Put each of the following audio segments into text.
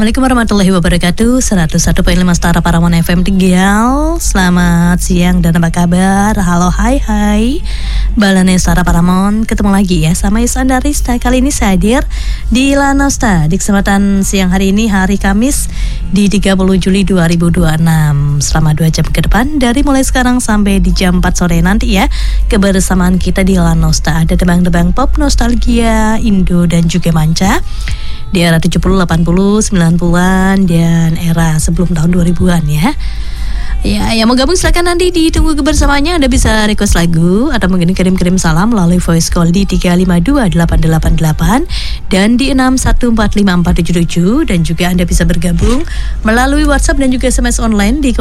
Assalamualaikum warahmatullahi wabarakatuh. 101.5 Setara Paramon FM Tegal. Selamat siang dan apa kabar? Halo, hai Balane Setara Paramon. Ketemu lagi ya sama Isanda Rista. Kali ini saya hadir di Lanosta di kesempatan siang hari ini, hari Kamis di 30 Juli 2026. Selama 2 jam ke depan, dari mulai sekarang sampai di jam 4 sore nanti ya, kebersamaan kita di Lanosta. Ada tebang-tebang pop, nostalgia, Indo dan juga manca di era 70, 80, 90-an dan era sebelum tahun 2000-an ya. Ya, yang mau gabung silakan nanti ditunggu kebersamaannya. Anda bisa request lagu atau mungkin kirim-kirim salam melalui voice call di 3528888 dan di 61454777, dan juga Anda bisa bergabung melalui WhatsApp dan juga SMS online di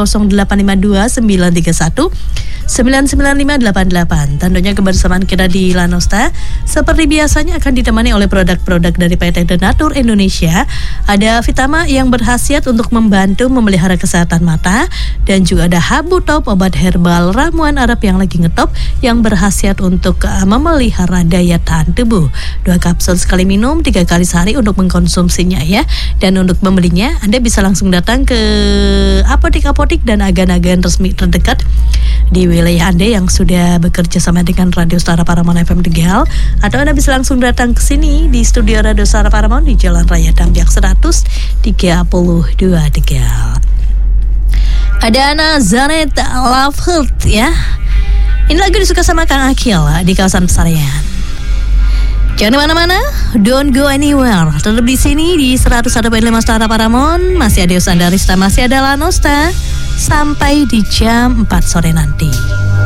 085293199588. Tentunya kebersamaan kita di Lanosta seperti biasanya akan ditemani oleh produk-produk dari PT Donatur Indonesia. Ada Vitama yang berkhasiat untuk membantu memelihara kesehatan mata, dan juga ada Habu Top, obat herbal ramuan Arab yang lagi ngetop yang berkhasiat untuk memelihara daya tahan tubuh. 2 kapsul sekali minum 3 kali sehari untuk mengkonsumsinya ya. Dan untuk membelinya Anda bisa langsung datang ke apotek-apotek dan agen-agen resmi terdekat di wilayah Anda yang sudah bekerja sama dengan Radio Setara Paramon FM Tegal, atau Anda bisa langsung datang ke sini di studio Radio Setara Paramon di Jalan Raya Dampiak 132 Tegal. Ada Nazaret Love Heart ya. Ini lagu disuka sama Kang Akil di kawasan Pesarian. Jangan kemana-mana, don't go anywhere. Tetap di sini di 101.5 Setara Paramon. Masih ada Yosanda Rista, masih ada Lanosta sampai di jam 4 sore nanti.